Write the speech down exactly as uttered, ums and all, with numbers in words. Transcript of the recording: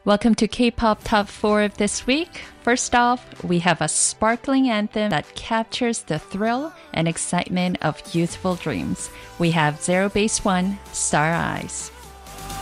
Welcome to K-pop Top four of this week. First off, we have a sparkling anthem that captures the thrill and excitement of youthful dreams. We have Zero Base One, Star Eyes.